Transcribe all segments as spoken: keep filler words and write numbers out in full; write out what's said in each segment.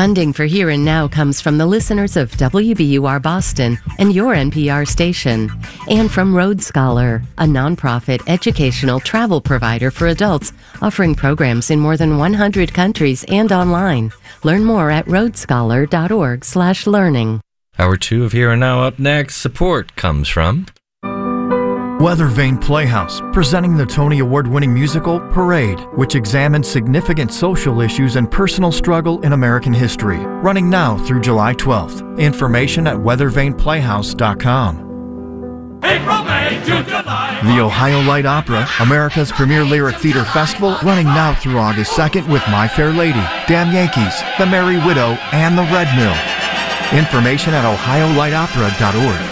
Funding for Here and Now comes from the listeners of W B U R Boston and your N P R station, and from Road Scholar, a nonprofit educational travel provider for adults offering programs in more than one hundred countries and online. Learn more at roadscholar.org slash learning. Hour two of Here and Now up next. Support comes from Weathervane Playhouse, presenting the Tony Award-winning musical Parade, which examines significant social issues and personal struggle in American history. Running now through July twelfth. Information at weathervane playhouse dot com. April, May, June, July. The Ohio Light Opera, America's premier lyric theater festival, running now through August second with My Fair Lady, Damn Yankees, The Merry Widow, and The Red Mill. Information at ohio light opera dot org.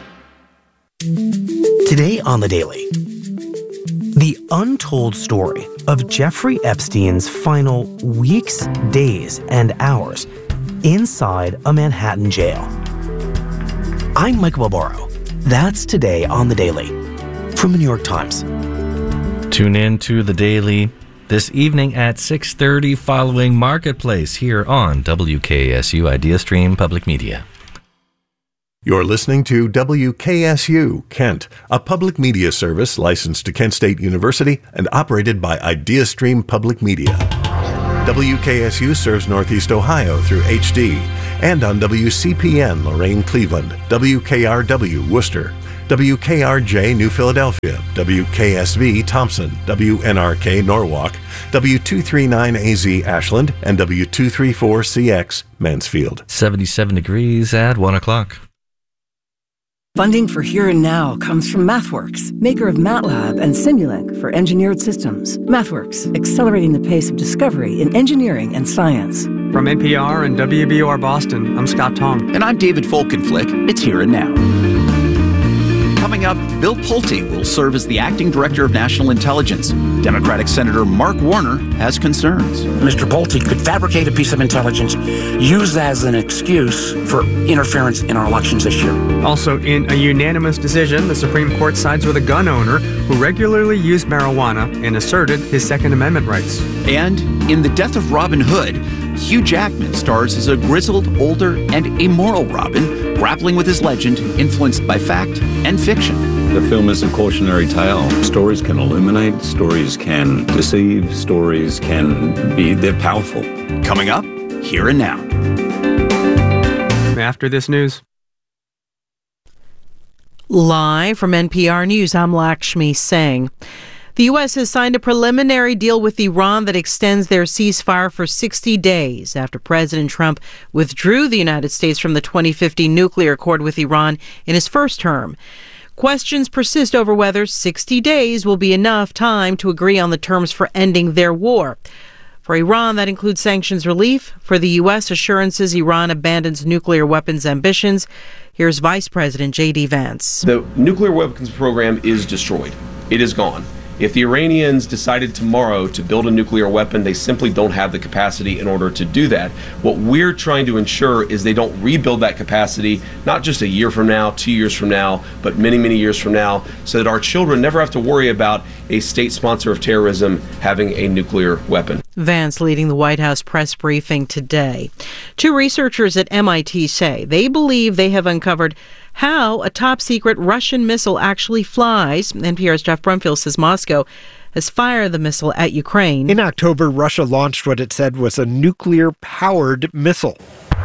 Today on The Daily, the untold story of Jeffrey Epstein's final weeks, days, and hours inside a Manhattan jail. I'm Michael Barbaro. That's Today on The Daily from the New York Times. Tune in to The Daily this evening at six thirty following Marketplace here on W K S U Idea Stream Public Media. You're listening to W K S U, Kent, a public media service licensed to Kent State University and operated by IdeaStream Public Media. W K S U serves Northeast Ohio through H D and on W C P N Lorain Cleveland, W K R W Worcester, W K R J New Philadelphia, W K S V Thompson, W N R K Norwalk, W two thirty-nine A Z Ashland, and W two thirty-four C X Mansfield. seventy-seven degrees at one o'clock. Funding for Here and Now comes from MathWorks, maker of MATLAB and Simulink for engineered systems. MathWorks, accelerating the pace of discovery in engineering and science. From N P R and W B U R Boston, I'm Scott Tong. And I'm David Folkenflick. It's Here and Now. Coming up, Bill Pulte will serve as the acting director of national intelligence. Democratic Senator Mark Warner has concerns. Mister Pulte could fabricate a piece of intelligence used as an excuse for interference in our elections this year. Also, in a unanimous decision, the Supreme Court sides with a gun owner who regularly used marijuana and asserted his Second Amendment rights. And in The Death of Robin Hood, Hugh Jackman stars as a grizzled, older, and amoral Robin, grappling with his legend, influenced by fact and fiction. The film is a cautionary tale. Stories can illuminate, stories can deceive, stories can be, they're powerful. Coming up, Here and Now. After this news. Live from N P R News, I'm Lakshmi Singh. The U S has signed a preliminary deal with Iran that extends their ceasefire for sixty days after President Trump withdrew the United States from the twenty fifteen nuclear accord with Iran in his first term. Questions persist over whether sixty days will be enough time to agree on the terms for ending their war. For Iran, that includes sanctions relief. For the U S, assurances Iran abandons nuclear weapons ambitions. Here's Vice President J D Vance. The nuclear weapons program is destroyed. It is gone. If the Iranians decided tomorrow to build a nuclear weapon, they simply don't have the capacity in order to do that. What we're trying to ensure is they don't rebuild that capacity, not just a year from now, two years from now, but many, many years from now, so that our children never have to worry about a state sponsor of terrorism having a nuclear weapon. Vance leading the White House press briefing today. Two researchers at M I T say they believe they have uncovered how a top-secret Russian missile actually flies. N P R's Jeff Brumfield says Moscow has fired the missile at Ukraine. In October, Russia launched what it said was a nuclear-powered missile.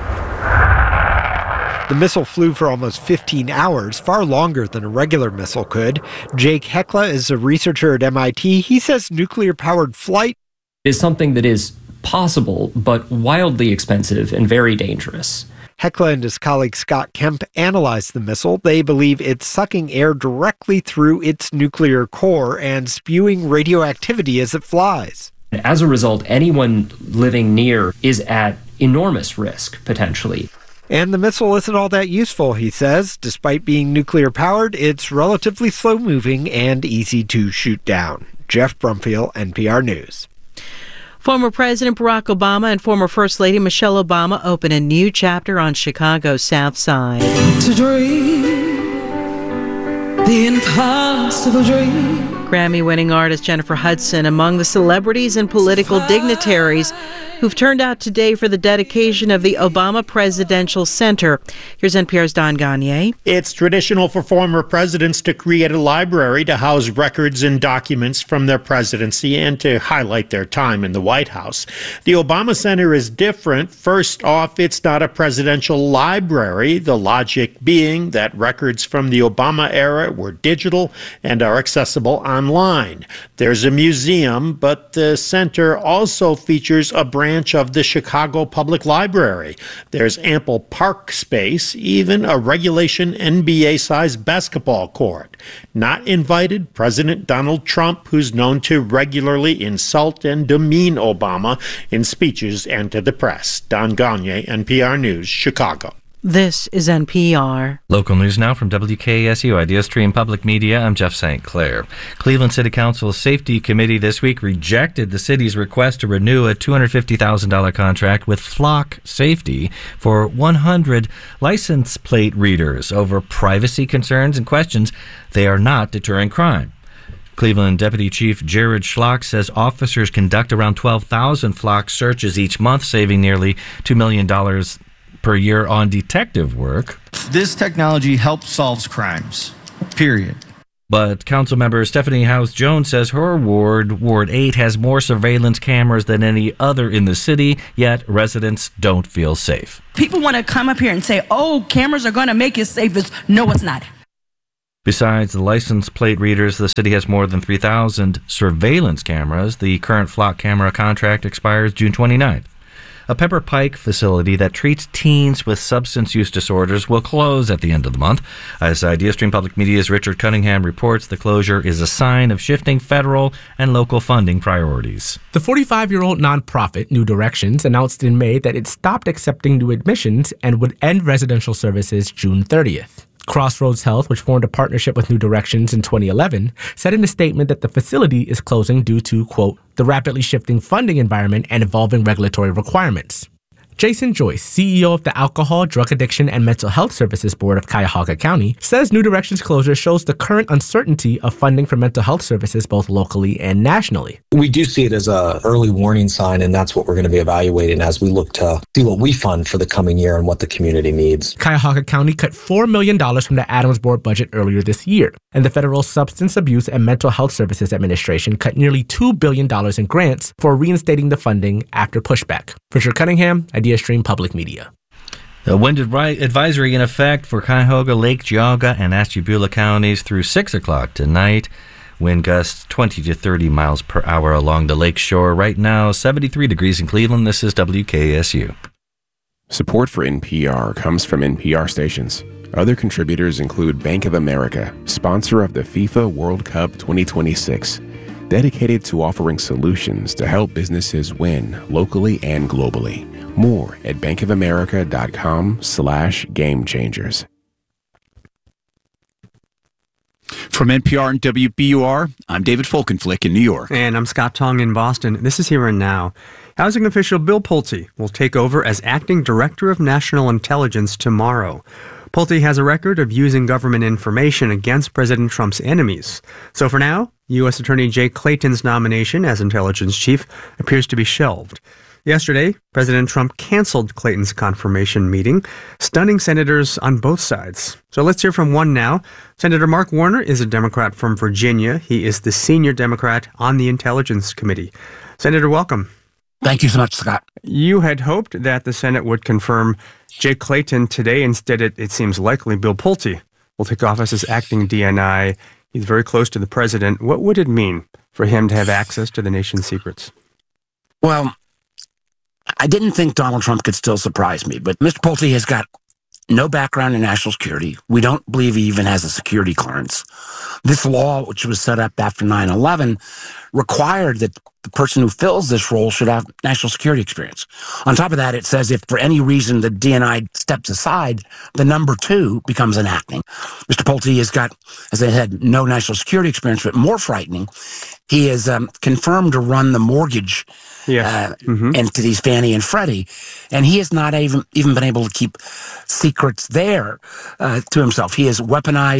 The missile flew for almost fifteen hours, far longer than a regular missile could. Jake Hekla is a researcher at M I T. He says nuclear-powered flight is something that is possible, but wildly expensive and very dangerous. Hekla and his colleague Scott Kemp analyzed the missile. They believe it's sucking air directly through its nuclear core and spewing radioactivity as it flies. As a result, anyone living near is at enormous risk, potentially. And the missile isn't all that useful, he says. Despite being nuclear-powered, it's relatively slow-moving and easy to shoot down. Jeff Brumfield, N P R News. Former President Barack Obama and former First Lady Michelle Obama open a new chapter on Chicago's South Side. To dream the impossible dream. Grammy-winning artist Jennifer Hudson among the celebrities and political dignitaries who've turned out today for the dedication of the Obama Presidential Center. Here's N P R's Don Gagné. It's traditional for former presidents to create a library to house records and documents from their presidency and to highlight their time in the White House. The Obama Center is different. First off, it's not a presidential library, the logic being that records from the Obama era were digital and are accessible online. There's a museum, but the center also features a branch of the Chicago Public Library. There's ample park space, even a regulation N B A-sized basketball court. Not invited, President Donald Trump, who's known to regularly insult and demean Obama in speeches and to the press. Don Gagné, N P R News, Chicago. This is N P R. Local news now from W K S U Idea Stream Public Media. I'm Jeff Saint Clair. Cleveland City Council's Safety Committee this week rejected the city's request to renew a two hundred fifty thousand dollars contract with Flock Safety for one hundred license plate readers over privacy concerns and questions they are not deterring crime. Cleveland Deputy Chief Jared Schlock says officers conduct around twelve thousand Flock searches each month, saving nearly two million dollars per year on detective work. This technology helps solve crimes, period. But Councilmember Stephanie House-Jones says her ward, Ward eight, has more surveillance cameras than any other in the city, yet residents don't feel safe. People want to come up here and say, oh, cameras are going to make it safer. No, it's not. Besides the license plate readers, the city has more than three thousand surveillance cameras. The current Flock camera contract expires June twenty-ninth. A Pepper Pike facility that treats teens with substance use disorders will close at the end of the month. As Idea Stream Public Media's Richard Cunningham reports, the closure is a sign of shifting federal and local funding priorities. The forty-five-year-old nonprofit New Directions announced in May that it stopped accepting new admissions and would end residential services June thirtieth. Crossroads Health, which formed a partnership with New Directions in twenty eleven, said in a statement that the facility is closing due to, quote, the rapidly shifting funding environment and evolving regulatory requirements. Jason Joyce, C E O of the Alcohol, Drug Addiction, and Mental Health Services Board of Cuyahoga County, says New Directions closure shows the current uncertainty of funding for mental health services both locally and nationally. We do see it as an early warning sign, and that's what we're going to be evaluating as we look to see what we fund for the coming year and what the community needs. Cuyahoga County cut four million dollars from the Adams Board budget earlier this year, and the Federal Substance Abuse and Mental Health Services Administration cut nearly two billion dollars in grants for reinstating the funding after pushback. Richard Cunningham, Idea Stream Public Media. The wind advisory in effect for Cuyahoga, Lake Geauga, and Ashtabula counties through six o'clock tonight. Wind gusts twenty to thirty miles per hour along the lake shore. Right now, seventy-three degrees in Cleveland. This is W K S U. Support for N P R comes from N P R stations. Other contributors include Bank of America, sponsor of the FIFA World Cup twenty twenty-six, dedicated to offering solutions to help businesses win locally and globally. More at bankofamerica.com slash game changers. From N P R and W B U R, I'm David Folkenflik in New York. And I'm Scott Tong in Boston. This is Here and Now. Housing official Bill Pulte will take over as acting director of national intelligence tomorrow. Pulte has a record of using government information against President Trump's enemies. So for now, U S Attorney Jay Clayton's nomination as intelligence chief appears to be shelved. Yesterday, President Trump canceled Clayton's confirmation meeting, stunning senators on both sides. So let's hear from one now. Senator Mark Warner is a Democrat from Virginia. He is the senior Democrat on the Intelligence Committee. Senator, welcome. Thank you so much, Scott. You had hoped that the Senate would confirm Jay Clayton today. Instead, it, it seems likely Bill Pulte will take office as acting D N I. He's very close to the president. What would it mean for him to have access to the nation's secrets? Well, I didn't think Donald Trump could still surprise me, but Mister Pulte has got no background in national security. We don't believe he even has a security clearance. This law, which was set up after nine eleven, required that the person who fills this role should have national security experience. On top of that, it says if for any reason the D N I steps aside, the number two becomes enacting. Mister Pulte has got, as I said, no national security experience, but more frightening, he is um, confirmed to run the mortgage yes. uh, mm-hmm. entities, Fannie and Freddie, and he has not even, even been able to keep secrets there uh, to himself. He has weaponized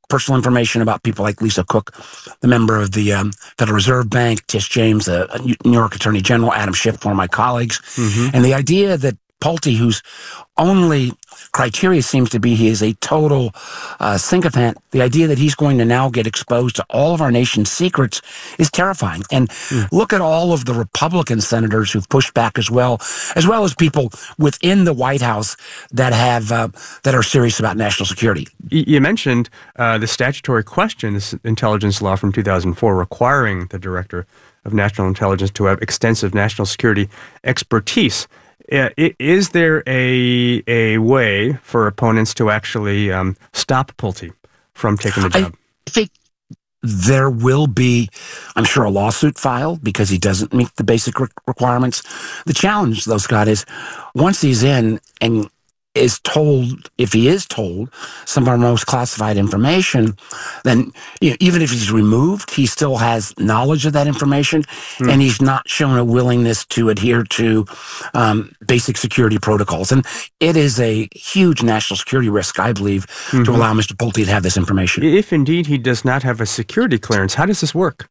personal information about people like Lisa Cook, the member of the um, Federal Reserve Bank, Tish James, the New York Attorney General, Adam Schiff, one of my colleagues. Mm-hmm. And the idea that Pulte, whose only criteria seems to be he is a total uh, sycophant, the idea that he's going to now get exposed to all of our nation's secrets is terrifying. And mm. look at all of the Republican senators who've pushed back as well, as well as people within the White House that have uh, that are serious about national security. You mentioned uh, the statutory question, this intelligence law from two thousand four requiring the Director of National Intelligence to have extensive national security expertise. Uh, is there a a way for opponents to actually um, stop Pulte from taking the job? I think there will be, I'm sure, a lawsuit filed because he doesn't meet the basic re- requirements. The challenge, though, Scott, is once he's in and is told, if he is told, some of our most classified information, then you know, even if he's removed, he still has knowledge of that information, mm. and he's not shown a willingness to adhere to um, basic security protocols. And it is a huge national security risk, I believe, mm-hmm. to allow Mister Pulte to have this information. If indeed he does not have a security clearance, how does this work?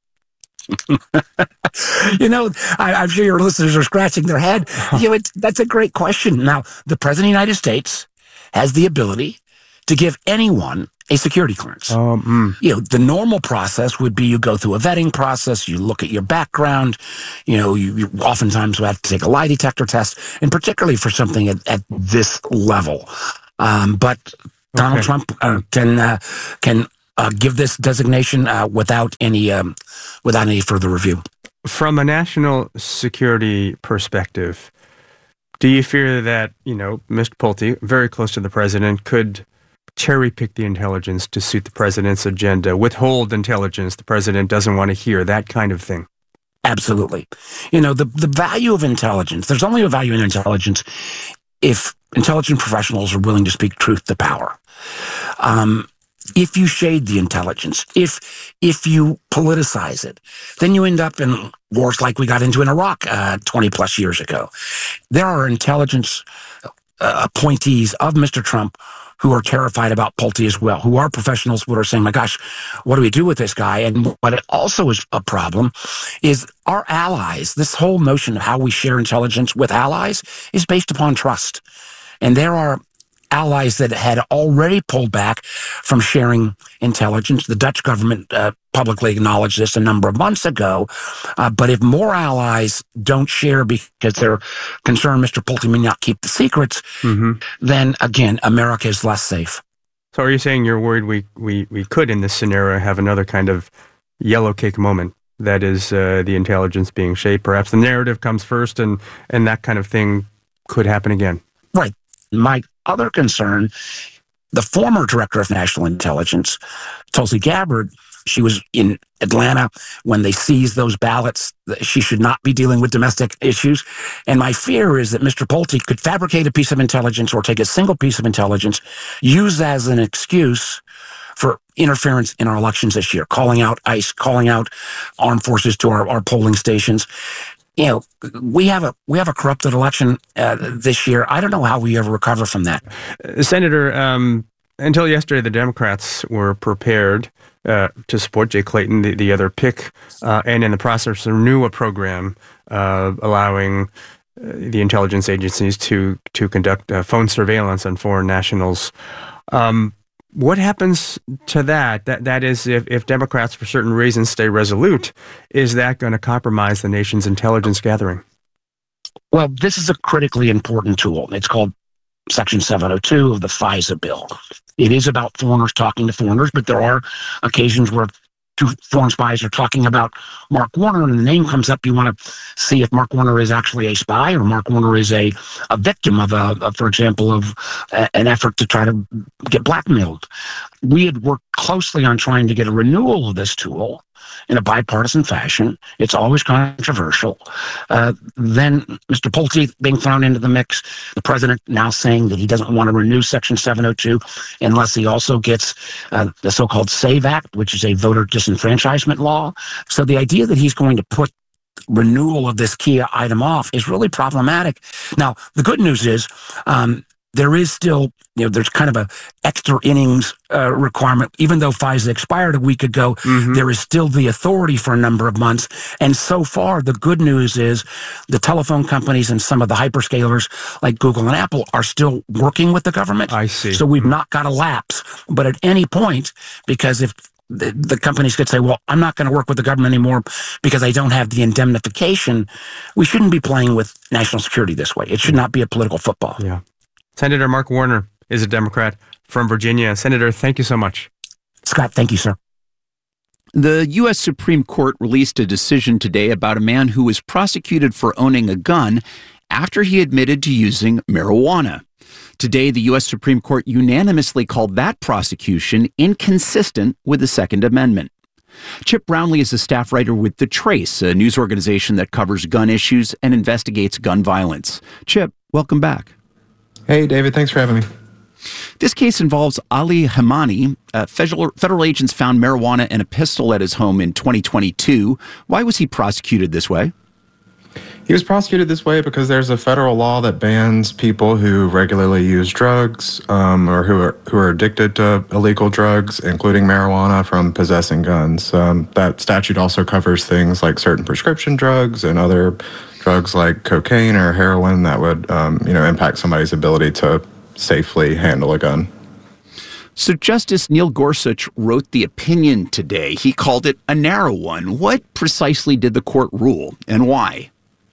You know, I, I'm sure your listeners are scratching their head. You know, it's, that's a great question. Now, the President of the United States has the ability to give anyone a security clearance. Um, mm. You know, the normal process would be you go through a vetting process, you look at your background, you know, you, you oftentimes have to take a lie detector test, and particularly for something at, at this level. Um, but Donald okay. Trump uh, can uh, can uh, give this designation uh, without any um, without any further review. From a national security perspective, do you fear that, you know, Mister Pulte, very close to the president, could cherry pick the intelligence to suit the president's agenda, withhold intelligence the president doesn't want to hear, that kind of thing? Absolutely. You know, the, the value of intelligence, there's only a value in intelligence if intelligent professionals are willing to speak truth to power. Um, if you shade the intelligence, if if you politicize it, then you end up in wars like we got into in Iraq uh, twenty plus years ago. There are intelligence uh, appointees of Mister Trump who are terrified about Pulte as well, who are professionals who are saying, my gosh, what do we do with this guy? And what it also is a problem is our allies. This whole notion of how we share intelligence with allies is based upon trust. And there are allies that had already pulled back from sharing intelligence. The Dutch government uh, publicly acknowledged this a number of months ago. Uh, but if more allies don't share because they're concerned Mister Pulte may not keep the secrets, mm-hmm. then again, America is less safe. So are you saying you're worried we, we, we could, in this scenario, have another kind of yellow cake moment? That is uh, the intelligence being shaped. Perhaps the narrative comes first and, and that kind of thing could happen again. Right. My other concern, the former director of national intelligence, Tulsi Gabbard, she was in Atlanta when they seized those ballots. She should not be dealing with domestic issues. And my fear is that Mister Pulte could fabricate a piece of intelligence or take a single piece of intelligence, use as an excuse for interference in our elections this year, calling out ICE, calling out armed forces to our, our polling stations. You know, we have a we have a corrupted election uh, this year. I don't know how we ever recover from that. Uh, Senator, um, until yesterday, the Democrats were prepared uh, to support Jay Clayton, the, the other pick, uh, and in the process renew a program uh, allowing uh, the intelligence agencies to to conduct uh, phone surveillance on foreign nationals. Um, What happens to that? That that is, if, if Democrats, for certain reasons, stay resolute, is that going to compromise the nation's intelligence gathering? Well, this is a critically important tool. It's called Section seven oh two of the FISA bill. It is about foreigners talking to foreigners, but there are occasions where two foreign spies are talking about Mark Warner, and the name comes up. You want to see if Mark Warner is actually a spy or Mark Warner is a, a victim of, a, of, for example, of a, an effort to try to get blackmailed. We had worked closely on trying to get a renewal of this tool in a bipartisan fashion. It's always controversial. Uh, then Mister Pulte being thrown into the mix, the president now saying that he doesn't want to renew Section seven oh two unless he also gets uh, the so-called SAVE Act, which is a voter disenfranchisement law. So the idea that he's going to put renewal of this key item off is really problematic. Now, the good news is um, there is still you know, there's kind of a extra innings uh, requirement. Even though FISA expired a week ago, mm-hmm. there is still the authority for a number of months. And so far, the good news is the telephone companies and some of the hyperscalers like Google and Apple are still working with the government. I see. So we've not got a lapse. But at any point, because if the, the companies could say, well, I'm not going to work with the government anymore because I don't have the indemnification, we shouldn't be playing with national security this way. It should not be a political football. Yeah. Senator Mark Warner is a Democrat from Virginia. Senator, thank you so much. Scott, thank you, sir. The U S Supreme Court released a decision today about a man who was prosecuted for owning a gun after he admitted to using marijuana. Today, the U S Supreme Court unanimously called that prosecution inconsistent with the Second Amendment. Chip Brownlee is a staff writer with The Trace, a news organization that covers gun issues and investigates gun violence. Chip, welcome back. Hey, David. Thanks for having me. This case involves Ali Hamani. Uh, federal, federal agents found marijuana and a pistol at his home in twenty twenty-two. Why was he prosecuted this way? He was prosecuted this way because there's a federal law that bans people who regularly use drugs um, or who are who are addicted to illegal drugs, including marijuana, from possessing guns. Um, that statute also covers things like certain prescription drugs and other drugs like cocaine or heroin that would um, you know, impact somebody's ability to safely handle a gun. So Justice Neil Gorsuch wrote the opinion today. He called it a narrow one. What precisely did the court rule, and why?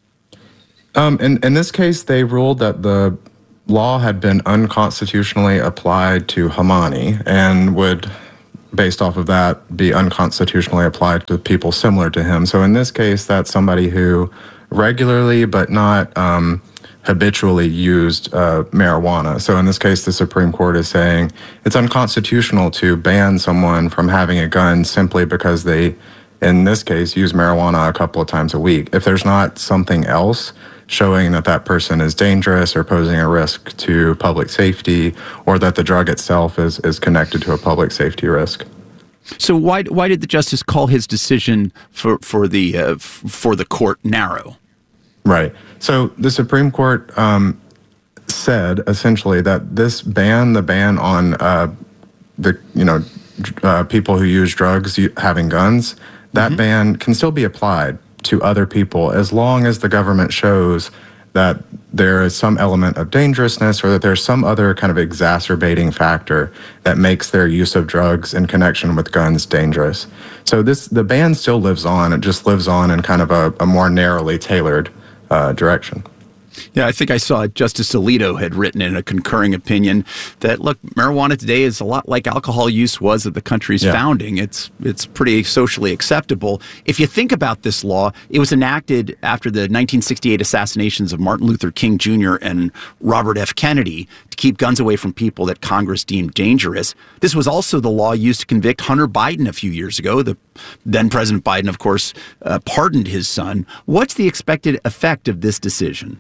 Um, in, in this case, they ruled that the law had been unconstitutionally applied to Hamani and would, based off of that, be unconstitutionally applied to people similar to him. So in this case, that's somebody who regularly but not um, habitually used uh, marijuana. So in this case, the Supreme Court is saying it's unconstitutional to ban someone from having a gun simply because they, in this case, use marijuana a couple of times a week. If there's not something else showing that that person is dangerous or posing a risk to public safety, or that the drug itself is, is connected to a public safety risk. So why why did the justice call his decision for for the uh, f- for the court narrow? Right. So the Supreme Court um, said essentially that this ban, the ban on uh, the you know uh, people who use drugs having guns, that mm-hmm. ban can still be applied to other people as long as the government shows that there is some element of dangerousness or that there's some other kind of exacerbating factor that makes their use of drugs in connection with guns dangerous. So this the ban still lives on. It just lives on in kind of a, a more narrowly tailored uh, direction. Yeah, I think I saw Justice Alito had written in a concurring opinion that, look, marijuana today is a lot like alcohol use was at the country's yeah. founding. It's it's pretty socially acceptable. If you think about this law, it was enacted after the nineteen sixty-eight assassinations of Martin Luther King Junior and Robert F. Kennedy to keep guns away from people that Congress deemed dangerous. This was also the law used to convict Hunter Biden a few years ago. The then President Biden, of course, uh, pardoned his son. What's the expected effect of this decision?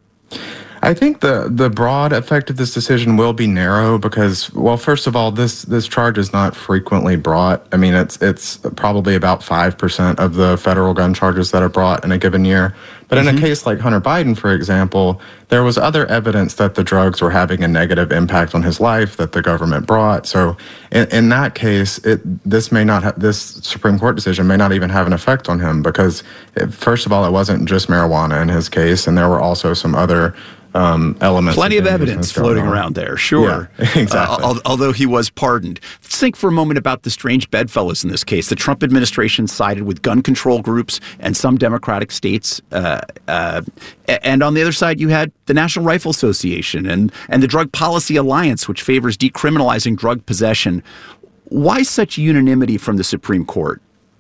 I think the the broad effect of this decision will be narrow because, well, first of all, this this charge is not frequently brought. I mean, it's it's probably about five percent of the federal gun charges that are brought in a given year. But mm-hmm. in a case like Hunter Biden, for example, there was other evidence that the drugs were having a negative impact on his life that the government brought. So in, in that case, it this may not ha- this Supreme Court decision may not even have an effect on him because, it, first of all, it wasn't just marijuana in his case, and there were also some other Um, elements. Plenty of, of evidence floating around there, sure. Yeah, exactly. Uh, although he was pardoned. Let's think for a moment about the strange bedfellows in this case. The Trump administration sided with gun control groups and some Democratic states. Uh, uh, and on the other side, you had the National Rifle Association and, and the Drug Policy Alliance, which favors decriminalizing drug possession. Why such unanimity from the Supreme Court?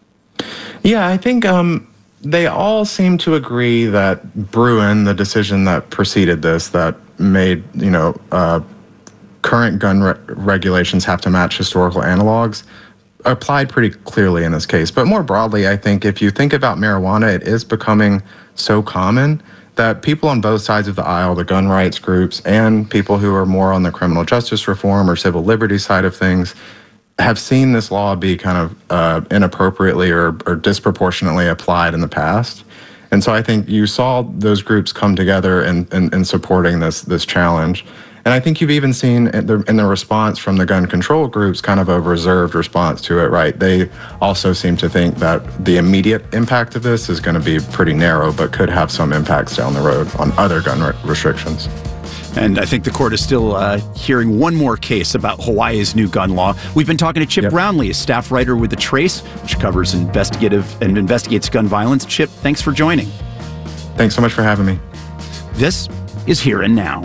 Yeah, I think... Um, They all seem to agree that Bruen, the decision that preceded this, that made, you know, uh, current gun re- regulations have to match historical analogs, applied pretty clearly in this case. But more broadly, I think if you think about marijuana, it is becoming so common that people on both sides of the aisle, the gun rights groups and people who are more on the criminal justice reform or civil liberties side of things, have seen this law be kind of uh, inappropriately or, or disproportionately applied in the past. And so I think you saw those groups come together in, in, in supporting this this challenge. And I think you've even seen in the, in the response from the gun control groups kind of a reserved response to it, right? They also seem to think that the immediate impact of this is going to be pretty narrow, but could have some impacts down the road on other gun re- restrictions. And I think the court is still uh, hearing one more case about Hawaii's new gun law. We've been talking to Chip yep. Brownlee, a staff writer with The Trace, which covers investigative and investigates gun violence. Chip, thanks for joining. Thanks so much for having me. This is Here and Now.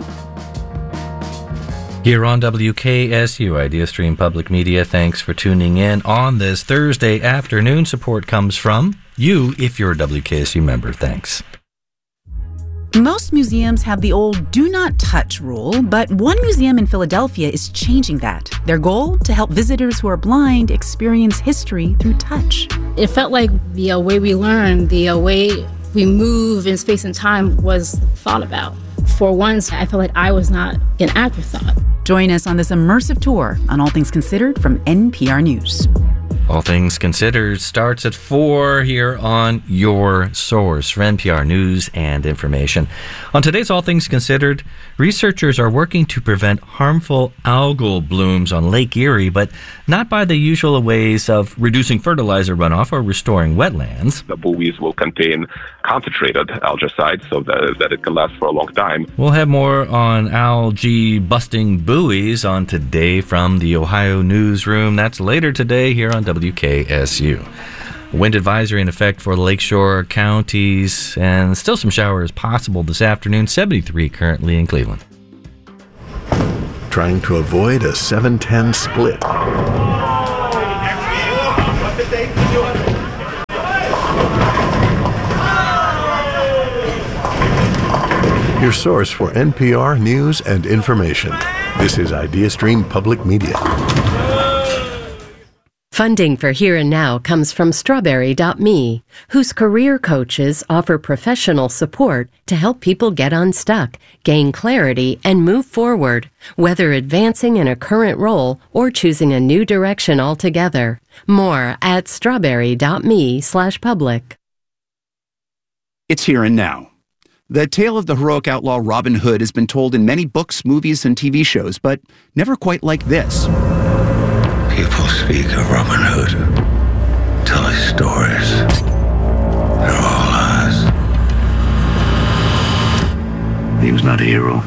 Here on W K S U, IdeaStream Public Media, thanks for tuning in on this Thursday afternoon. Support comes from you if you're a W K S U member. Thanks. Most museums have the old do not touch rule, but one museum in Philadelphia is changing that. Their goal? To help visitors who are blind experience history through touch. It felt like the uh, way we learn, the uh, way we move in space and time was thought about. For once, I felt like I was not an afterthought. Join us on this immersive tour on All Things Considered from N P R News. All Things Considered starts at four here on your source for N P R News and information. On today's All Things Considered, researchers are working to prevent harmful algal blooms on Lake Erie, but not by the usual ways of reducing fertilizer runoff or restoring wetlands. The buoys will contain concentrated algicide so that, that it can last for a long time. We'll have more on algae-busting buoys on Today from the Ohio Newsroom. That's later today here on W K S U. Wind advisory in effect for the lakeshore counties, and still some showers possible this afternoon. seventy-three currently in Cleveland. Trying to avoid a seven ten split. Your source for N P R news and information. This is IdeaStream Public Media. Funding for Here and Now comes from Strawberry dot me, whose career coaches offer professional support to help people get unstuck, gain clarity, and move forward, whether advancing in a current role or choosing a new direction altogether. More at Strawberry dot me slash public. It's Here and Now. The tale of the heroic outlaw Robin Hood has been told in many books, movies, and T V shows, but never quite like this. People speak of Robin Hood, tell his stories. They're all lies. He was not a hero.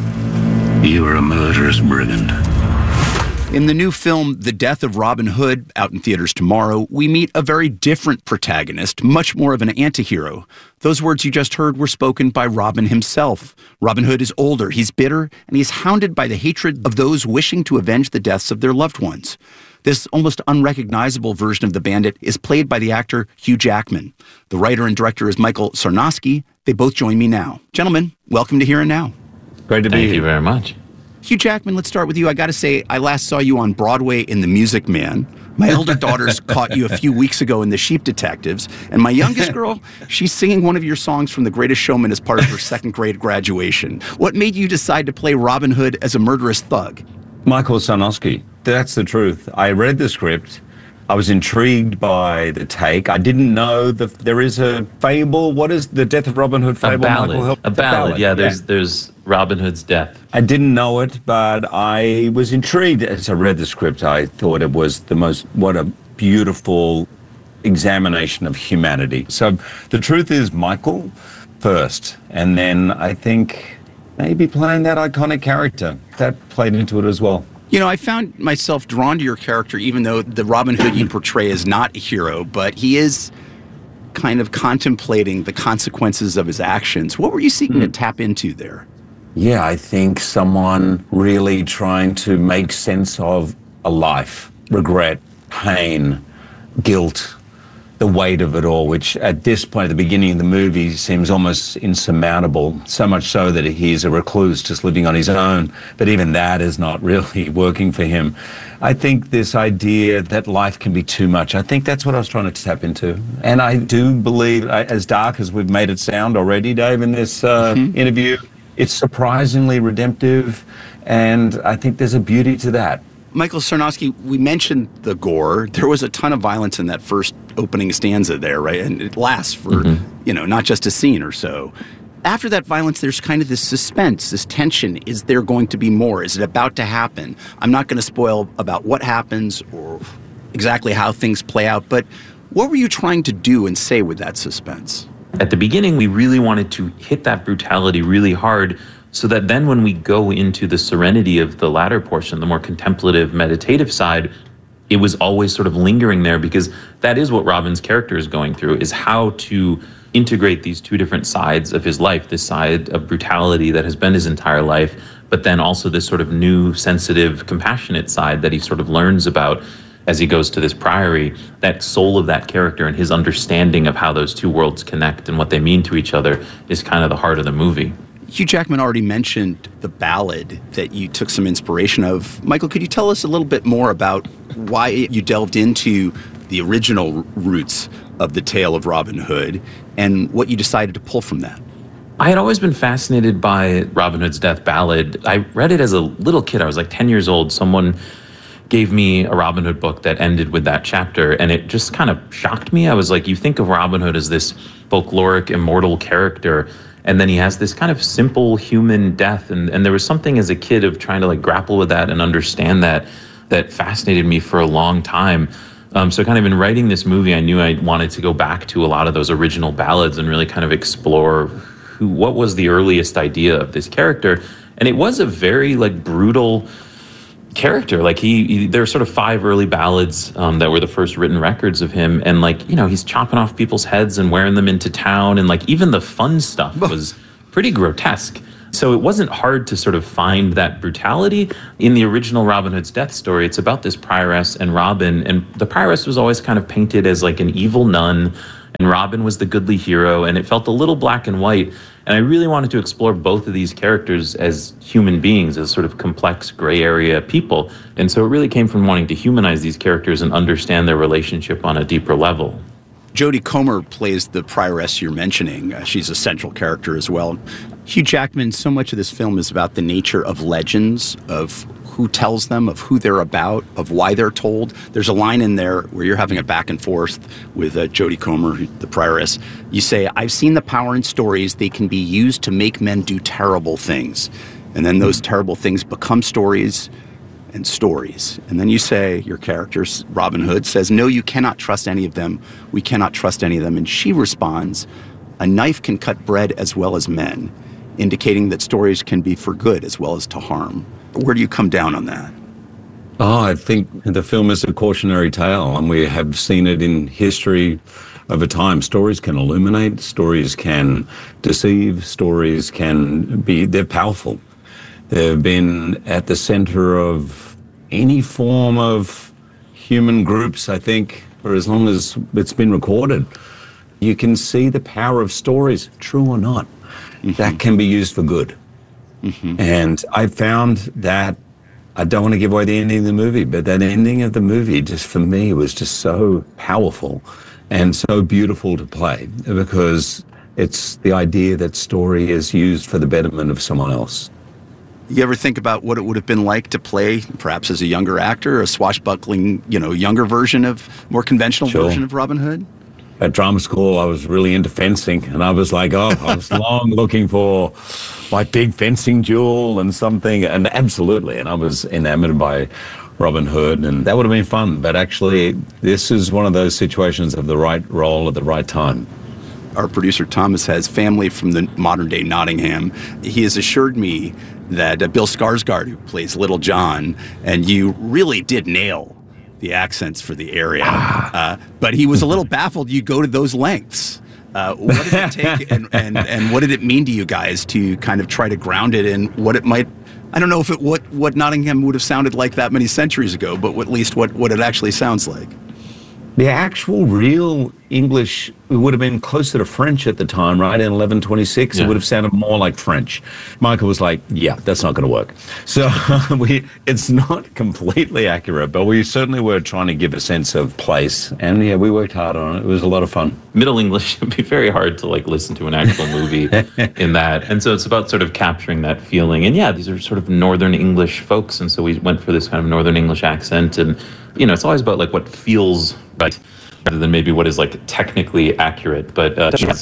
You were a murderous brigand. In the new film, The Death of Robin Hood, out in theaters tomorrow, we meet a very different protagonist, much more of an anti-hero. Those words you just heard were spoken by Robin himself. Robin Hood is older, he's bitter, and he's hounded by the hatred of those wishing to avenge the deaths of their loved ones. This almost unrecognizable version of the bandit is played by the actor Hugh Jackman. The writer and director is Michael Sarnoski. They both join me now. Gentlemen, welcome to Here and Now. Great to be here. Thank you very much. Hugh Jackman, let's start with you. I got to say, I last saw you on Broadway in The Music Man. My elder daughters caught you a few weeks ago in The Sheep Detectives. And my youngest girl, she's singing one of your songs from The Greatest Showman as part of her second grade graduation. What made you decide to play Robin Hood as a murderous thug? Michael Sarnoski. That's the truth. I read the script. I was intrigued by the take. I didn't know that there is a fable. What is the Death of Robin Hood fable? A ballad. Michael, help? A ballad. ballad. Yeah, there's yeah. there's Robin Hood's death. I didn't know it, but I was intrigued. As I read the script, I thought it was the most, what a beautiful examination of humanity. So the truth is Michael first, and then I think maybe playing that iconic character, that played into it as well. You know, I found myself drawn to your character, even though the Robin Hood you portray is not a hero, but he is kind of contemplating the consequences of his actions. What were you seeking mm. to tap into there? Yeah, I think someone really trying to make sense of a life, regret, pain, guilt, the weight of it all, which at this point, at the beginning of the movie, seems almost insurmountable, so much so that he's a recluse just living on his own, but even that is not really working for him. I think this idea that life can be too much, I think that's what I was trying to tap into. And I do believe, as dark as we've made it sound already, Dave, in this uh, mm-hmm. interview, it's surprisingly redemptive, and I think there's a beauty to that. Michael Sarnoski, we mentioned the gore. There was a ton of violence in that first opening stanza there, right? And it lasts for, mm-hmm. you know, not just a scene or so. after that violence, there's kind of this suspense, this tension. Is there going to be more? Is it about to happen? I'm not going to spoil about what happens or exactly how things play out, but what were you trying to do and say with that suspense? At the beginning, we really wanted to hit that brutality really hard so that then when we go into the serenity of the latter portion, the more contemplative, meditative side, it was always sort of lingering there, because that is what Robin's character is going through, is how to integrate these two different sides of his life, this side of brutality that has been his entire life, but then also this sort of new, sensitive, compassionate side that he sort of learns about as he goes to this priory. That soul of that character and his understanding of how those two worlds connect and what they mean to each other is kind of the heart of the movie. Hugh Jackman already mentioned the ballad that you took some inspiration of. Michael, could you tell us a little bit more about why you delved into the original roots of the tale of Robin Hood and what you decided to pull from that? I had always been fascinated by Robin Hood's Death Ballad. I read it as a little kid. I was like ten years old. Someone gave me a Robin Hood book that ended with that chapter, and it just kind of shocked me. I was like, you think of Robin Hood as this folkloric, immortal character, and then he has this kind of simple human death. And, and there was something as a kid of trying to like grapple with that and understand that, that fascinated me for a long time. Um, so kind of in writing this movie, I knew I wanted to go back to a lot of those original ballads and really kind of explore who, what was the earliest idea of this character. And it was a very like brutal character. Like he, he there are sort of five early ballads um, that were the first written records of him, and like, you know, he's chopping off people's heads and wearing them into town, and like even the fun stuff was pretty grotesque. So it wasn't hard to sort of find that brutality. In the original Robin Hood's death story, it's about this prioress and Robin, and the prioress was always kind of painted as like an evil nun, and Robin was the goodly hero, and it felt a little black and white. And I really wanted to explore both of these characters as human beings, as sort of complex gray area people. And so it really came from wanting to humanize these characters and understand their relationship on a deeper level. Jodie Comer plays the prioress you're mentioning. Uh, she's a central character as well. Hugh Jackman, so much of this film is about the nature of legends, of who tells them, of who they're about, of why they're told. There's a line in there where you're having a back and forth with uh, Jodie Comer, the prioress. You say, I've seen the power in stories. They can be used to make men do terrible things. And then those terrible things become stories and stories. And then you say, your character, Robin Hood, says, no, you cannot trust any of them. We cannot trust any of them. And she responds, a knife can cut bread as well as men, indicating that stories can be for good as well as to harm. Where do you come down on that? Oh, I think the film is a cautionary tale, and we have seen it in history over time. Stories can illuminate, stories can deceive, stories can be, they're powerful. They've been at the center of any form of human groups, I think, for as long as it's been recorded. You can see the power of stories, true or not, mm-hmm. that can be used for good. Mm-hmm. And I found that, I don't want to give away the ending of the movie, but that ending of the movie just for me was just so powerful and so beautiful to play, because it's the idea that story is used for the betterment of someone else. You ever think about what it would have been like to play, perhaps as a younger actor, a swashbuckling, you know, younger version of, more conventional Sure. version of Robin Hood? At drama school, I was really into fencing, and I was like, oh, I was long looking for my big fencing duel and something, and absolutely, and I was enamored by Robin Hood, and that would have been fun, but actually, this is one of those situations of the right role at the right time. Our producer, Thomas, has family from the modern-day Nottingham. He has assured me that uh, Bill Skarsgård, who plays Little John, and you really did nail the accents for the area, uh, but he was a little baffled you go to those lengths. Uh, what did it take, and, and, and what did it mean to you guys to kind of try to ground it in what it might, I don't know if it what, what Nottingham would have sounded like that many centuries ago, but at least what, what it actually sounds like. The actual real English, it would have been closer to French at the time, right? In eleven twenty-six, yeah. It would have sounded more like French. Michael was like, yeah, that's not going to work. So we, it's not completely accurate, but we certainly were trying to give a sense of place. And yeah, we worked hard on it. It was a lot of fun. Middle English would be very hard to like listen to an actual movie in that. And so it's about sort of capturing that feeling. And yeah, these are sort of Northern English folks. And so we went for this kind of Northern English accent. And, you know, it's always about like what feels right rather than maybe what is like technically accurate. But uh,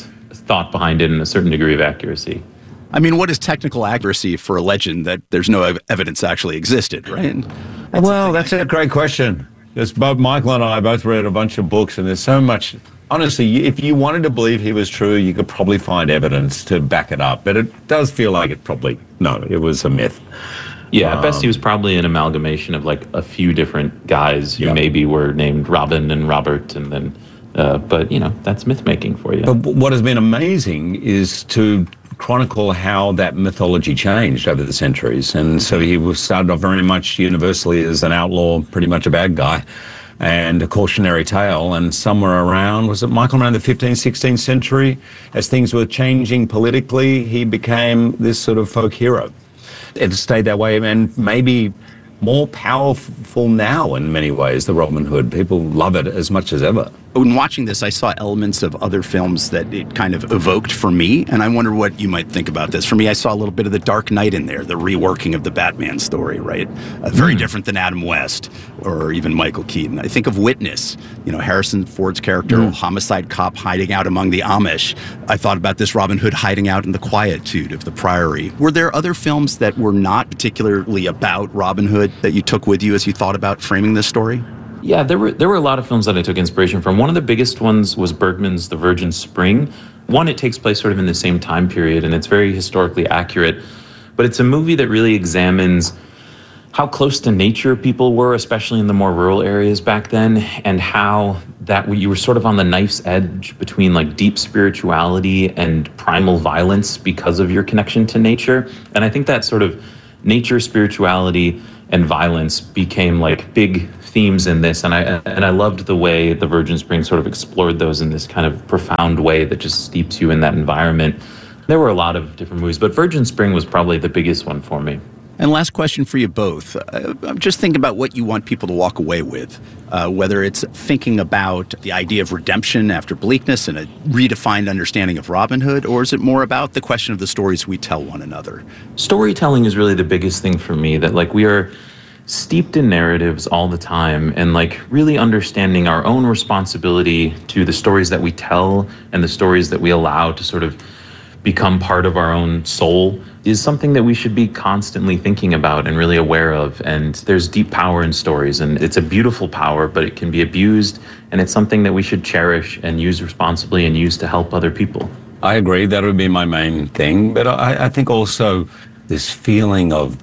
thought behind it and a certain degree of accuracy. I mean, what is technical accuracy for a legend that there's no ev- evidence actually existed, right? That's well, that's a great question. Because both Michael and I both read a bunch of books, and there's so much. Honestly, if you wanted to believe he was true, you could probably find evidence to back it up. But it does feel like it probably, no, it was a myth. Yeah, at um, best he was probably an amalgamation of like a few different guys who Yeah. maybe were named Robin and Robert, and then, uh, but you know, that's myth making for you. But what has been amazing is to chronicle how that mythology changed over the centuries. And so he was started off very much universally as an outlaw, pretty much a bad guy, and a cautionary tale. And somewhere around, was it Michael, around the fifteenth, sixteenth century, as things were changing politically, he became this sort of folk hero. It stayed that way, and maybe more powerful now in many ways, the Robin Hood. People love it as much as ever. When watching this, I saw elements of other films that it kind of evoked for me, and I wonder what you might think about this. For me, I saw a little bit of The Dark Knight in there, the reworking of the Batman story, right? Uh, very mm. different than Adam West or even Michael Keaton. I think of Witness, you know, Harrison Ford's character, mm. homicide cop hiding out among the Amish. I thought about this Robin Hood hiding out in the quietude of the Priory. Were there other films that were not particularly about Robin Hood that you took with you as you thought about framing this story? Yeah, there were there were a lot of films that I took inspiration from. One of the biggest ones was Bergman's The Virgin Spring. One, it takes place sort of in the same time period, and it's very historically accurate. But it's a movie that really examines how close to nature people were, especially in the more rural areas back then, and how that you were sort of on the knife's edge between like deep spirituality and primal violence because of your connection to nature. And I think that sort of nature, spirituality, and violence became like big themes in this, and I and I loved the way The Virgin Spring sort of explored those in this kind of profound way that just steeps you in that environment. There were a lot of different movies, but Virgin Spring was probably the biggest one for me. And last question for you both. Uh, I'm just thinking about what you want people to walk away with, uh, whether it's thinking about the idea of redemption after bleakness and a redefined understanding of Robin Hood, or is it more about the question of the stories we tell one another? Storytelling is really the biggest thing for me, that like we are steeped in narratives all the time, and like really understanding our own responsibility to the stories that we tell and the stories that we allow to sort of become part of our own soul is something that we should be constantly thinking about and really aware of. And there's deep power in stories, and it's a beautiful power, but it can be abused, and it's something that we should cherish and use responsibly and use to help other people. I agree, that would be my main thing, but I, I think also this feeling of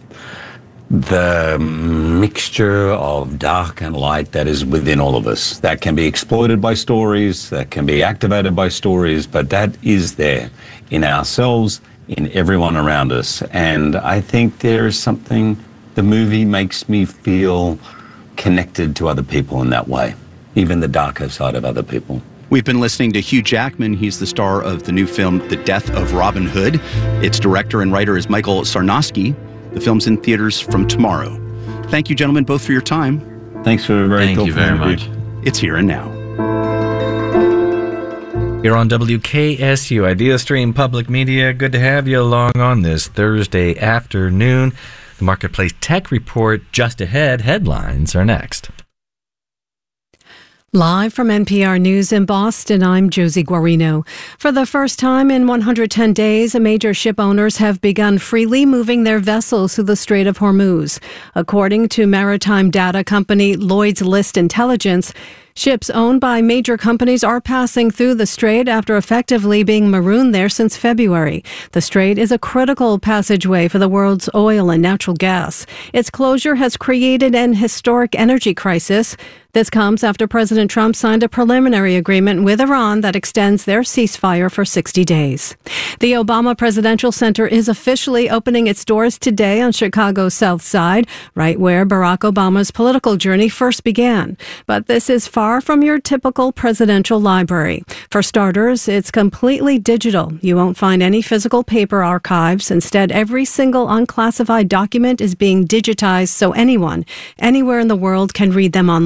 the mixture of dark and light that is within all of us. That can be exploited by stories, that can be activated by stories, but that is there in ourselves, in everyone around us. And I think there is something, the movie makes me feel connected to other people in that way, even the darker side of other people. We've been listening to Hugh Jackman. He's the star of the new film, The Death of Robin Hood. Its director and writer is Michael Sarnoski. The film's in theaters from tomorrow. Thank you, gentlemen, both for your time. Thanks for a very Thank you very much. It's Here and Now. You're on W K S U, Idea Stream Public Media. Good to have you along on this Thursday afternoon. The Marketplace Tech Report just ahead. Headlines are next. Live from N P R News in Boston, I'm Josie Guarino. For the first time in one hundred ten days, major ship owners have begun freely moving their vessels through the Strait of Hormuz. According to maritime data company Lloyd's List Intelligence, ships owned by major companies are passing through the strait after effectively being marooned there since February. The strait is a critical passageway for the world's oil and natural gas. Its closure has created an historic energy crisis. This comes after President Trump signed a preliminary agreement with Iran that extends their ceasefire for sixty days. The Obama Presidential Center is officially opening its doors today on Chicago's South Side, right where Barack Obama's political journey first began. But this is far from your typical presidential library. For starters, it's completely digital. You won't find any physical paper archives. Instead, every single unclassified document is being digitized so anyone, anywhere in the world can read them online.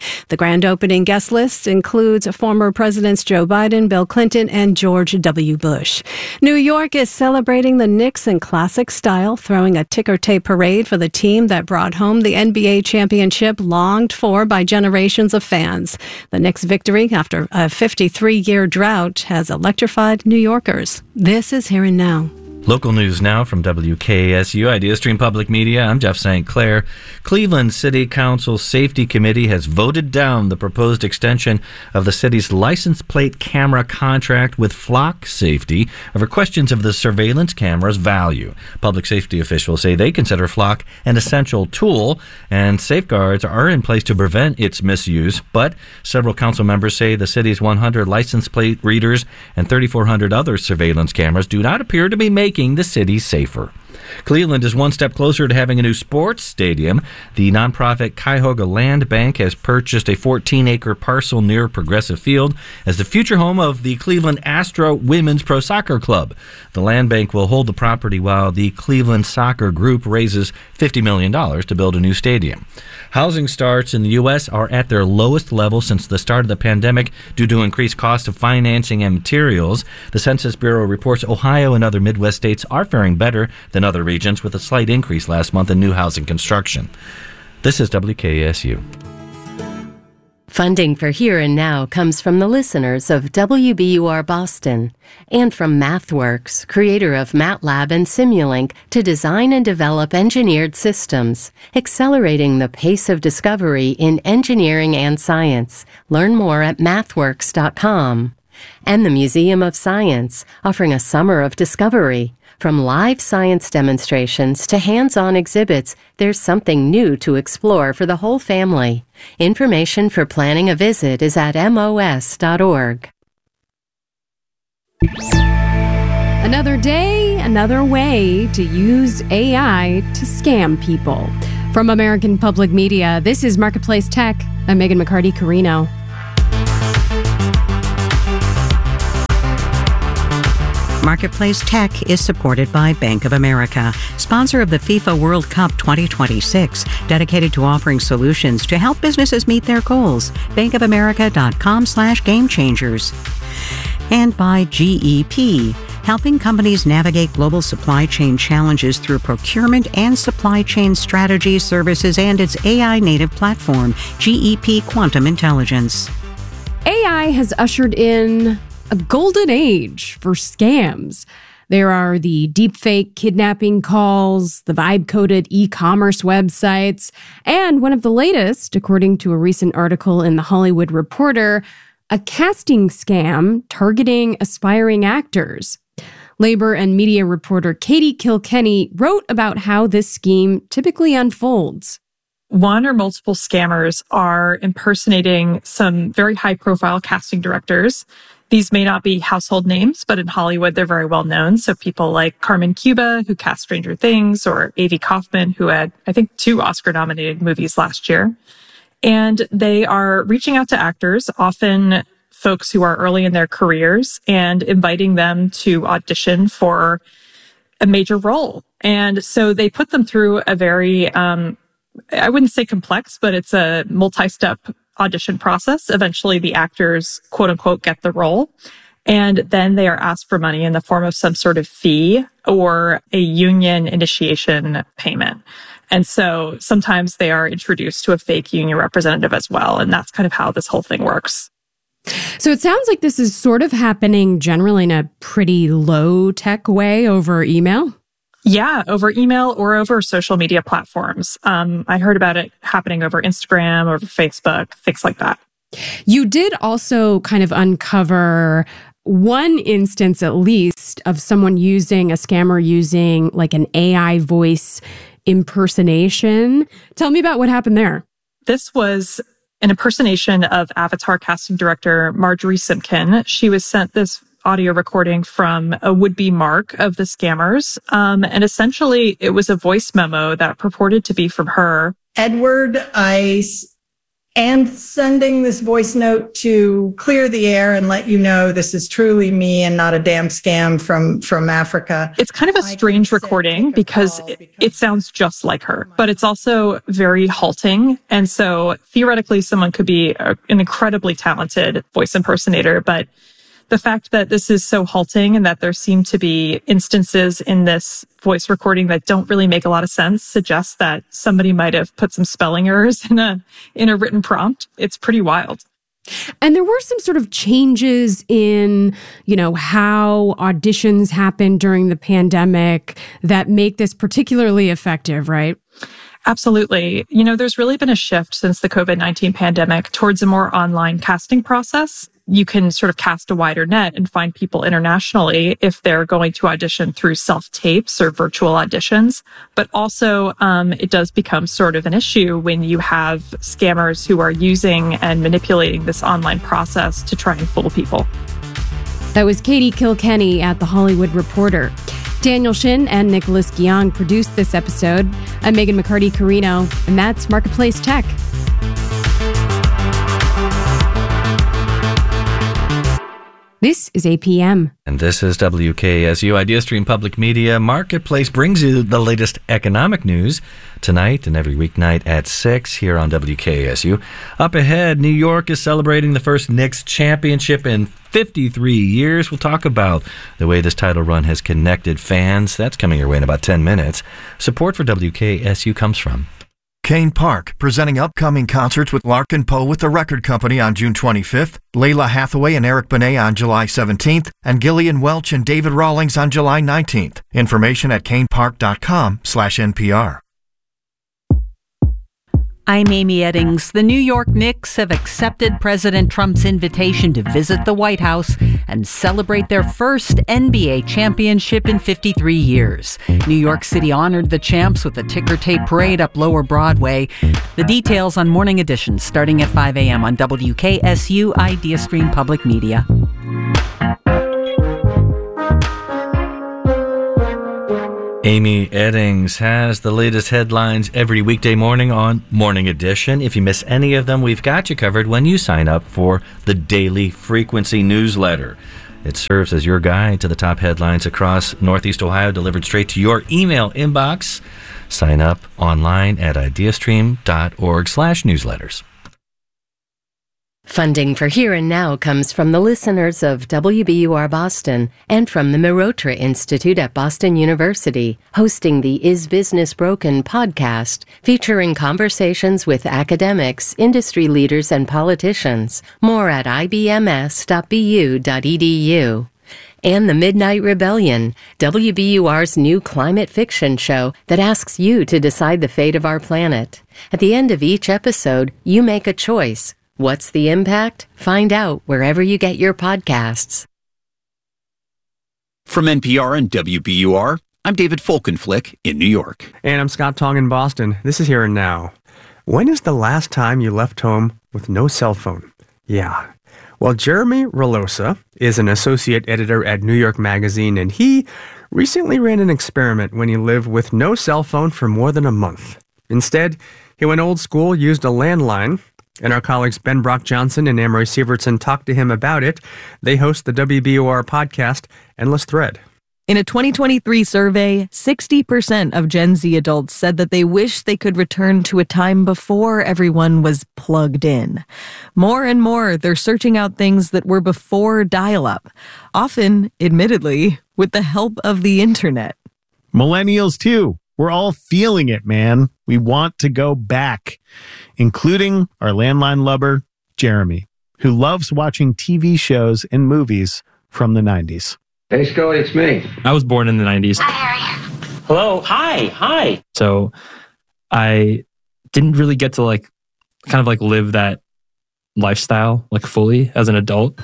The grand opening guest list includes former Presidents Joe Biden, Bill Clinton, and George W. Bush. New York is celebrating the Knicks in classic style, throwing a ticker tape parade for the team that brought home the N B A championship longed for by generations of fans. The Knicks' victory after a fifty-three-year drought has electrified New Yorkers. This is Here and Now. Local news now from W K S U IdeaStream Public Media. I'm Jeff Saint Clair. Cleveland City Council Safety Committee has voted down the proposed extension of the city's license plate camera contract with Flock Safety over questions of the surveillance camera's value. Public safety officials say they consider Flock an essential tool, and safeguards are in place to prevent its misuse. But several council members say the city's one hundred license plate readers and thirty-four hundred other surveillance cameras do not appear to be making the city safer. Cleveland is one step closer to having a new sports stadium. The nonprofit Cuyahoga Land Bank has purchased a fourteen-acre parcel near Progressive Field as the future home of the Cleveland Astro Women's Pro Soccer Club. The land bank will hold the property while the Cleveland Soccer Group raises fifty million dollars to build a new stadium. Housing starts in the U S are at their lowest level since the start of the pandemic due to increased cost of financing and materials. The Census Bureau reports Ohio and other Midwest states are faring better than other regions, with a slight increase last month in new housing construction. This is W K S U. Funding for Here and Now comes from the listeners of W B U R Boston and from MathWorks, creator of MATLAB and Simulink, to design and develop engineered systems, accelerating the pace of discovery in engineering and science. Learn more at mathworks dot com. And the Museum of Science, offering a summer of discovery. From live science demonstrations to hands-on exhibits, there's something new to explore for the whole family. Information for planning a visit is at M O S dot org. Another day, another way to use A I to scam people. From American Public Media, this is Marketplace Tech. I'm Megan McCarty-Carino. Marketplace Tech is supported by Bank of America, sponsor of the FIFA World Cup twenty twenty-six, dedicated to offering solutions to help businesses meet their goals. bankofamerica.com slash game changers. And by G E P, helping companies navigate global supply chain challenges through procurement and supply chain strategy services and its A I-native platform, G E P Quantum Intelligence. A I has ushered in a golden age for scams. There are the deepfake kidnapping calls, the vibe-coded e-commerce websites, and one of the latest, according to a recent article in The Hollywood Reporter, a casting scam targeting aspiring actors. Labor and media reporter Katie Kilkenny wrote about how this scheme typically unfolds. One or multiple scammers are impersonating some very high-profile casting directors. These may not be household names, but in Hollywood, they're very well known. So people like Carmen Cuba, who cast Stranger Things, or Avi Kaufman, who had, I think, two Oscar-nominated movies last year. And they are reaching out to actors, often folks who are early in their careers, and inviting them to audition for a major role. And so they put them through a very, um, I wouldn't say complex, but it's a multi-step audition process. Eventually, the actors, quote unquote, get the role. And then they are asked for money in the form of some sort of fee or a union initiation payment. And so sometimes they are introduced to a fake union representative as well. And that's kind of how this whole thing works. So it sounds like this is sort of happening generally in a pretty low tech way over email. Yeah, over email or over social media platforms. Um, I heard about it happening over Instagram, over Facebook, things like that. You did also kind of uncover one instance, at least, of someone using, a scammer using like an A I voice impersonation. Tell me about what happened there. This was an impersonation of Avatar casting director Marjorie Simpkin. She was sent this audio recording from a would-be mark of the scammers. Um, and essentially, it was a voice memo that purported to be from her. Edward, I and sending this voice note to clear the air and let you know this is truly me and not a damn scam from, from Africa. It's kind of a strange recording because it, it sounds just like her, but it's also very halting. And so theoretically, someone could be a, an incredibly talented voice impersonator, but the fact that this is so halting and that there seem to be instances in this voice recording that don't really make a lot of sense suggests that somebody might have put some spelling errors in a in a written prompt. It's pretty wild. And there were some sort of changes in, you know, how auditions happened during the pandemic that make this particularly effective, right? Absolutely. You know, there's really been a shift since the covid nineteen pandemic towards a more online casting process. You can sort of cast a wider net and find people internationally if they're going to audition through self-tapes or virtual auditions. But also, um, it does become sort of an issue when you have scammers who are using and manipulating this online process to try and fool people. That was Katie Kilkenny at The Hollywood Reporter. Daniel Shin and Nicholas Giang produced this episode. I'm Megan McCarty-Carino, and that's Marketplace Tech. This is A P M. And this is W K S U IdeaStream Public Media. Marketplace brings you the latest economic news tonight and every weeknight at six here on W K S U. Up ahead, New York is celebrating the first Knicks championship in fifty-three years. We'll talk about the way this title run has connected fans. That's coming your way in about ten minutes. Support for W K S U comes from Kane Park, presenting upcoming concerts with Larkin Poe with the Record Company on June twenty-fifth, Layla Hathaway and Eric Benet on July seventeenth, and Gillian Welch and David Rawlings on July nineteenth. Information at kanepark.com slash NPR. I'm Amy Eddings. The New York Knicks have accepted President Trump's invitation to visit the White House and celebrate their first N B A championship in fifty-three years. New York City honored the champs with a ticker tape parade up Lower Broadway. The details on Morning Edition starting at five a.m. on W K S U IdeaStream Public Media. Amy Eddings has the latest headlines every weekday morning on Morning Edition. If you miss any of them, we've got you covered when you sign up for the Daily Frequency newsletter. It serves as your guide to the top headlines across Northeast Ohio, delivered straight to your email inbox. Sign up online at ideastream.org slash newsletters. Funding for Here and Now comes from the listeners of W B U R Boston and from the Mirotra Institute at Boston University, hosting the Is Business Broken podcast, featuring conversations with academics, industry leaders, and politicians. More at I B M S dot B U dot E D U. And The Midnight Rebellion, W B U R's new climate fiction show that asks you to decide the fate of our planet. At the end of each episode, you make a choice. What's the impact? Find out wherever you get your podcasts. From N P R and W B U R, I'm David Folkenflik in New York. And I'm Scott Tong in Boston. This is Here and Now. When is the last time you left home with no cell phone? Yeah. Well, Jeremy Relosa is an associate editor at New York Magazine, and he recently ran an experiment when he lived with no cell phone for more than a month. Instead, he went old school, used a landline, and our colleagues Ben Brock Johnson and Amory Sievertson talked to him about it. They host the W B U R podcast, Endless Thread. In a twenty twenty-three survey, sixty percent of Gen Z adults said that they wish they could return to a time before everyone was plugged in. More and more, they're searching out things that were before dial-up, often, admittedly, with the help of the internet. Millennials, too. We're all feeling it, man. We want to go back, including our landline lover, Jeremy, who loves watching T V shows and movies from the nineties. Hey, Scully, it's me. I was born in the nineties. Hi, Harry. Hello. Hi. Hi. So I didn't really get to like kind of like live that lifestyle like fully as an adult.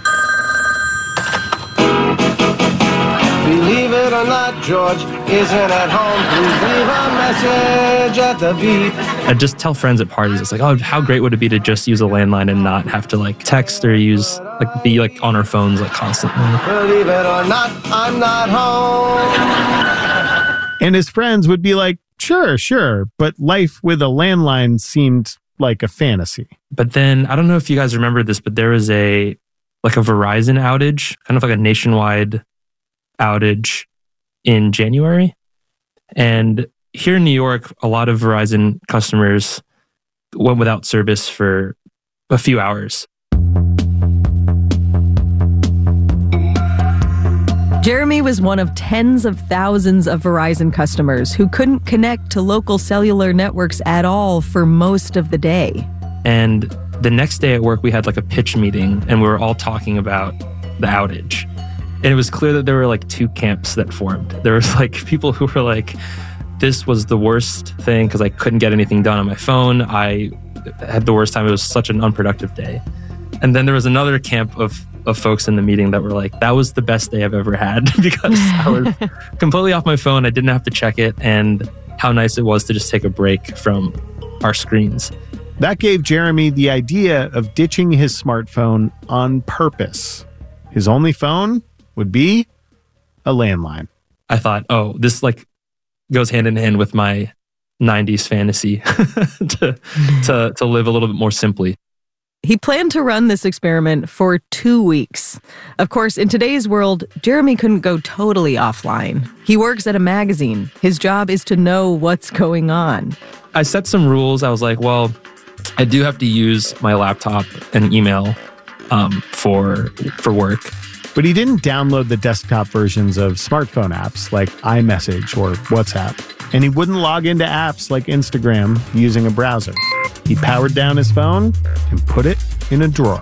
Believe it or not, George isn't at home. Please leave a message at the beep. I just tell friends at parties, it's like, oh, how great would it be to just use a landline and not have to like text or use, like be like on our phones like constantly. Believe it or not, I'm not home. And his friends would be like, sure, sure. But life with a landline seemed like a fantasy. But then, I don't know if you guys remember this, but there was a, like a Verizon outage, kind of like a nationwide outage in January. And here in New York, a lot of Verizon customers went without service for a few hours. Jeremy was one of tens of thousands of Verizon customers who couldn't connect to local cellular networks at all for most of the day. And the next day at work, we had like a pitch meeting and we were all talking about the outage. And it was clear that there were like two camps that formed. There was like people who were like, this was the worst thing because I couldn't get anything done on my phone. I had the worst time. It was such an unproductive day. And then there was another camp of of folks in the meeting that were like, that was the best day I've ever had because I was completely off my phone. I didn't have to check it. And how nice it was to just take a break from our screens. That gave Jeremy the idea of ditching his smartphone on purpose. His only phone would be a landline. I thought, oh, this like goes hand in hand with my nineties fantasy to, to, to live a little bit more simply. He planned to run this experiment for two weeks. Of course, in today's world, Jeremy couldn't go totally offline. He works at a magazine. His job is to know what's going on. I set some rules. I was like, well, I do have to use my laptop and email um, for for work. But he didn't download the desktop versions of smartphone apps like iMessage or WhatsApp. And he wouldn't log into apps like Instagram using a browser. He powered down his phone and put it in a drawer.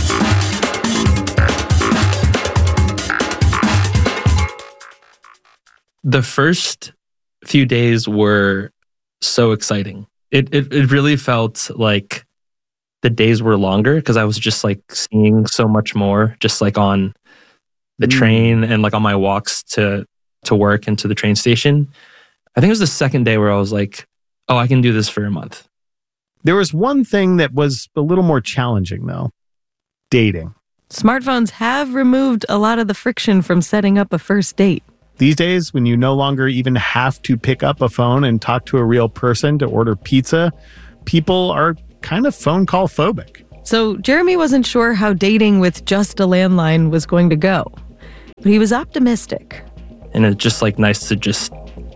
The first few days were so exciting. It it, it really felt like the days were longer because I was just like seeing so much more, just like on the mm. train and like on my walks to to work and to the train station. I think it was the second day where I was like, oh, I can do this for a month. There was one thing that was a little more challenging, though. Dating. Smartphones have removed a lot of the friction from setting up a first date. These days, when you no longer even have to pick up a phone and talk to a real person to order pizza, people are kind of phone call phobic. So Jeremy wasn't sure how dating with just a landline was going to go, but he was optimistic. And it's just like nice to just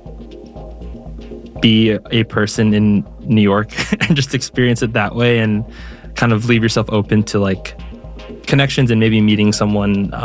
be a person in New York and just experience it that way and kind of leave yourself open to like connections and maybe meeting someone